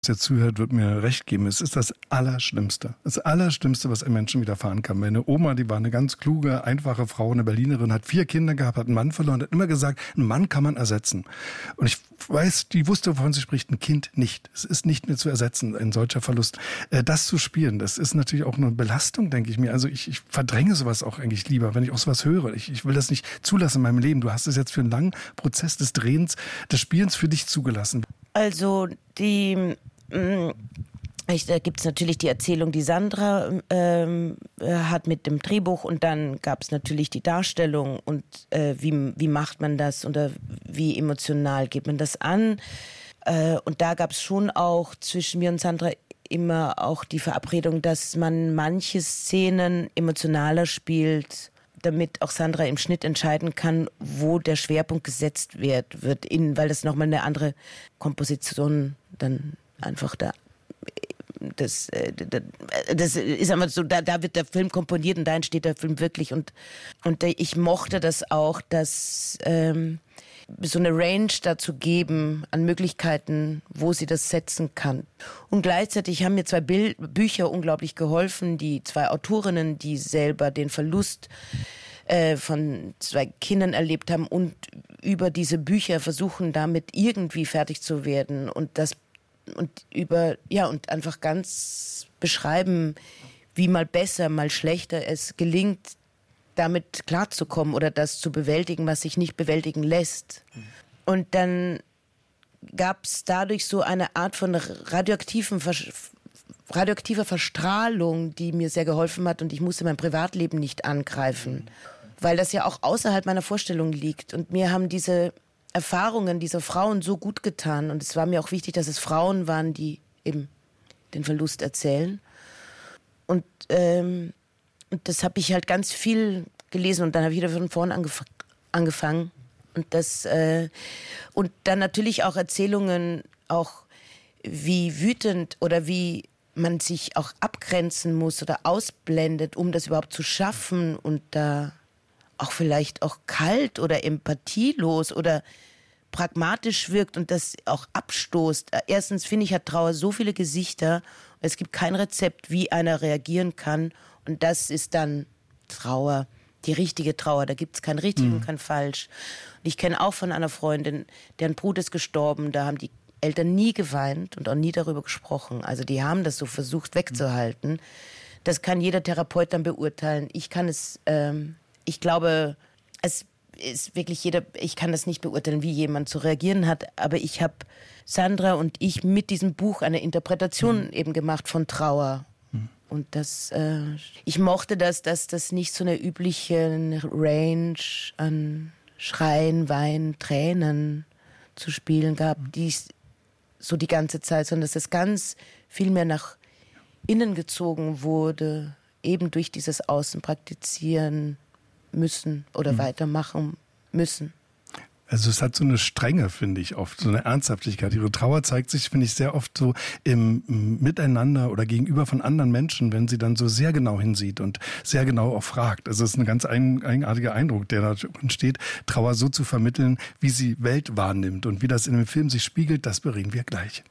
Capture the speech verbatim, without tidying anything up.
der zuhört, wird mir recht geben. Es ist das Allerschlimmste. Das Allerschlimmste, was einem Menschen widerfahren kann. Meine Oma, die war eine ganz kluge, einfache Frau, eine Berlinerin, hat vier Kinder gehabt, hat einen Mann verloren, hat immer gesagt, einen Mann kann man ersetzen. Und ich weiß, die wusste, wovon sie spricht, ein Kind nicht. Es ist nicht mehr zu ersetzen, ein solcher Verlust. Das zu spielen, das ist natürlich auch eine Belastung, denke ich mir. Also ich, ich verdränge sowas auch eigentlich lieber, wenn ich auch sowas höre. Ich, ich will das nicht zulassen in meinem Leben. Du hast es jetzt für einen langen Prozess des Drehens, des Spielens für dich zugelassen. Also die... Ich, da gibt es natürlich die Erzählung, die Sandra ähm, hat mit dem Drehbuch, und dann gab es natürlich die Darstellung und äh, wie, wie macht man das oder wie emotional geht man das an. Äh, und da gab es schon auch zwischen mir und Sandra immer auch die Verabredung, dass man manche Szenen emotionaler spielt, damit auch Sandra im Schnitt entscheiden kann, wo der Schwerpunkt gesetzt wird, wird in, weil das nochmal eine andere Komposition dann einfach da, das, das ist einfach so, da, da wird der Film komponiert und da entsteht der Film wirklich, und, und ich mochte das auch, dass ähm, so eine Range dazu geben an Möglichkeiten, wo sie das setzen kann. Und gleichzeitig haben mir zwei Bil- Bücher unglaublich geholfen, die zwei Autorinnen, die selber den Verlust äh, von zwei Kindern erlebt haben und über diese Bücher versuchen, damit irgendwie fertig zu werden und das und über, ja, und einfach ganz beschreiben, wie mal besser, mal schlechter es gelingt, damit klarzukommen oder das zu bewältigen, was sich nicht bewältigen lässt. Und dann gab es dadurch so eine Art von radioaktiven Vers- radioaktiver Verstrahlung, die mir sehr geholfen hat, und ich musste mein Privatleben nicht angreifen, weil das ja auch außerhalb meiner Vorstellung liegt. Und mir haben diese Erfahrungen dieser Frauen so gut getan, und es war mir auch wichtig, dass es Frauen waren, die eben den Verlust erzählen. Und, ähm, und das habe ich halt ganz viel gelesen, und dann habe ich wieder von vorn angef- angefangen. Und, das, äh, und dann natürlich auch Erzählungen, auch wie wütend oder wie man sich auch abgrenzen muss oder ausblendet, um das überhaupt zu schaffen, und da auch vielleicht auch kalt oder empathielos oder pragmatisch wirkt und das auch abstoßt. Erstens finde ich, hat Trauer so viele Gesichter. Es gibt kein Rezept, wie einer reagieren kann. Und das ist dann Trauer, die richtige Trauer. Da gibt es kein richtig mhm. und kein falsch. Und ich kenne auch von einer Freundin, deren Bruder ist gestorben. Da haben die Eltern nie geweint und auch nie darüber gesprochen. Also die haben das so versucht wegzuhalten. Das kann jeder Therapeut dann beurteilen. Ich kann es... Ähm, Ich glaube, es ist wirklich jeder, ich kann das nicht beurteilen, wie jemand zu reagieren hat, aber ich habe Sandra und ich mit diesem Buch eine Interpretation mhm. eben gemacht von Trauer. Mhm. Und das, äh, ich mochte das, dass das nicht so eine übliche Range an Schreien, Weinen, Tränen zu spielen gab, mhm. die so die ganze Zeit, sondern dass das ganz viel mehr nach innen gezogen wurde, eben durch dieses Außenpraktizieren müssen oder mhm. weitermachen müssen. Also es hat so eine Strenge, finde ich, oft, so eine Ernsthaftigkeit. Ihre Trauer zeigt sich, finde ich, sehr oft so im Miteinander oder gegenüber von anderen Menschen, wenn sie dann so sehr genau hinsieht und sehr genau auch fragt. Also es ist ein ganz ein, eigenartiger Eindruck, der da entsteht, Trauer so zu vermitteln, wie sie Welt wahrnimmt. Und wie das in dem Film sich spiegelt, das bereden wir gleich.